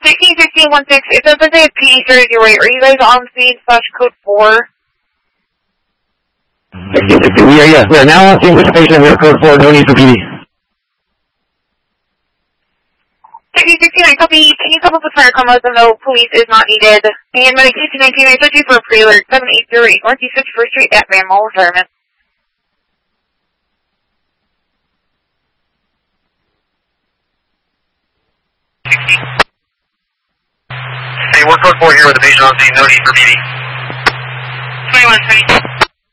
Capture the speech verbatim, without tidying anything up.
sixteen sixteen one six, it doesn't say P D thirty-two rate. Are you guys on scene slash code four? sixteen sixteen, we are, yes. We are now on scene with patient. We are code four, no need for P D. sixteen sixteen, I copy. Can you come up with fire combos and no police is not needed? And medication nineteen, I search you for a pre-alert. seven eight zero eight, Northeast fifty-first Street at Van Mall Retirement. Hey, we're code four here with the patient on scene, no need for P D. twenty-one twenty.